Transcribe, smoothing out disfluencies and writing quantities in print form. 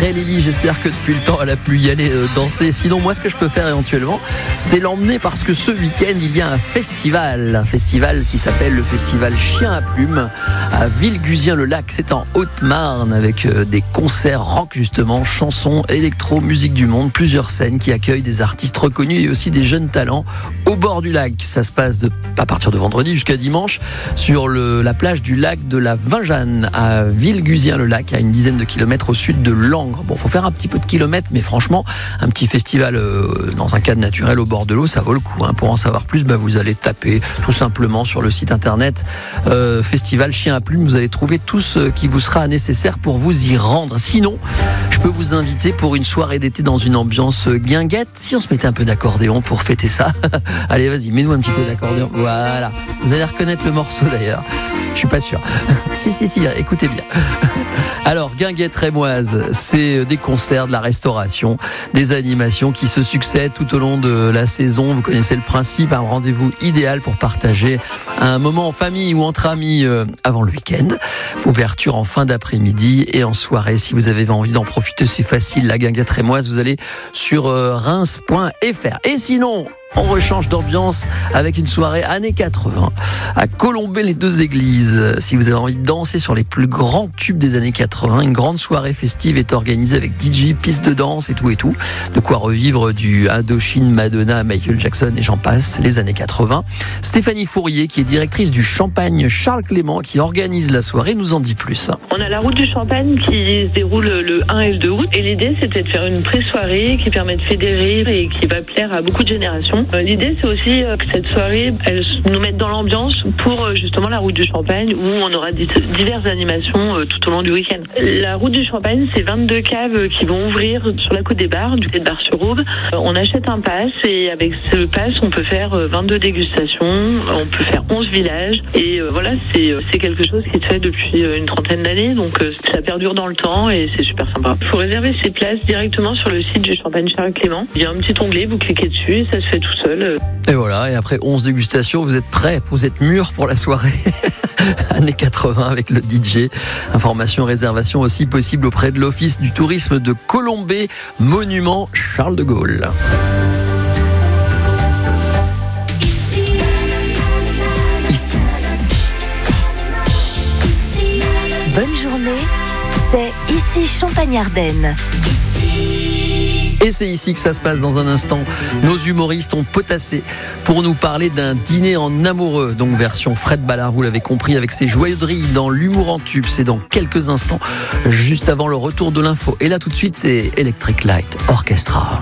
Après Lily, j'espère que depuis le temps elle a pu y aller danser. Sinon moi ce que je peux faire éventuellement, c'est l'emmener parce que ce week-end il y a un festival qui s'appelle le festival Chien à Plumes à Villegusien-le-Lac. C'est en Haute-Marne avec des concerts rock justement, chansons, électro, musique du monde, plusieurs scènes qui accueillent des artistes reconnus et aussi des jeunes talents au bord du lac. Ça se passe à partir de vendredi jusqu'à dimanche sur la plage du lac de la Vingeanne à Villegusien-le-Lac, à une dizaine de kilomètres au sud de Langres. Bon, faut faire un petit peu de kilomètres, mais franchement, un petit festival dans un cadre naturel au bord de l'eau, ça vaut le coup. Pour en savoir plus, vous allez taper tout simplement sur le site internet Festival Chien à Plumes. Vous allez trouver tout ce qui vous sera nécessaire pour vous y rendre. Sinon, je peux vous inviter pour une soirée d'été dans une ambiance guinguette. Si on se mettait un peu d'accordéon pour fêter ça. Allez, vas-y, mets-nous un petit peu d'accordéon. Voilà. Vous allez reconnaître le morceau d'ailleurs. Je suis pas sûr. Si, écoutez bien. Alors, guinguette rémoise, c'est des concerts, de la restauration, des animations qui se succèdent tout au long de la saison. Vous connaissez le principe, un rendez-vous idéal pour partager un moment en famille ou entre amis avant le week-end. Ouverture en fin d'après-midi et en soirée. Si vous avez envie d'en profiter, c'est facile. La guinguette rémoise, vous allez sur reims.fr. Et sinon, on rechange d'ambiance avec une soirée années 80 à Colombey-les-Deux-Églises. Si vous avez envie de danser sur les plus grands tubes des années 80, une grande soirée festive est organisée avec DJ, piste de danse et tout. De quoi revivre du Indochine, Madonna, Michael Jackson et j'en passe, les années 80. Stéphanie Fourier, qui est directrice du Champagne Charles Clément, qui organise la soirée, nous en dit plus. On a la route du Champagne qui se déroule le 1 et le 2 août. Et l'idée, c'était de faire une pré-soirée qui permet de fédérer et qui va plaire à beaucoup de générations. L'idée, c'est aussi que cette soirée, elle nous mette dans l'ambiance pour justement la route du Champagne où on aura diverses animations tout au long du week-end. La route du Champagne, c'est 22 caves qui vont ouvrir sur la côte des Bars, du côté de Bar-sur-Aube. On achète un pass et avec ce pass, on peut faire 22 dégustations, on peut faire 11 villages et voilà, c'est quelque chose qui se fait depuis une trentaine d'années, donc ça perdure dans le temps et c'est super sympa. Il faut réserver ses places directement sur le site du Champagne Charles Clément. Il y a un petit onglet, vous cliquez dessus et ça se fait tout seul. Et voilà, et après 11 dégustations, vous êtes prêts, vous êtes mûrs pour la soirée années 80 avec le DJ. Information, réservation aussi possible auprès de l'Office du tourisme de Colombey, monument Charles de Gaulle. Ici. Bonne journée, c'est ici Champagne-Ardenne. Et c'est ici que ça se passe dans un instant. Nos humoristes ont potassé pour nous parler d'un dîner en amoureux. Donc version Fred Ballard, vous l'avez compris, avec ses joyeuseries dans l'humour en tube. C'est dans quelques instants, juste avant le retour de l'info. Et là tout de suite, c'est Electric Light Orchestra.